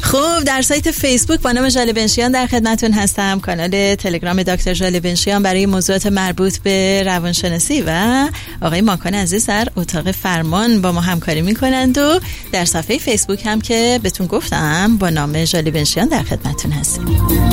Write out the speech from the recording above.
خب در سایت فیسبوک با نام ژاله بنشیان در خدمتتون هستم. کانال تلگرام دکتر ژاله بنشیان برای موضوعات مربوط به روانشناسی و آقای ماکان عزیز در اتاق فرمان با ما همکاری میکنند و در صفحه فیسبوک هم که بهتون گفتم با نام ژاله بنشیان در خدمتتون هستیم.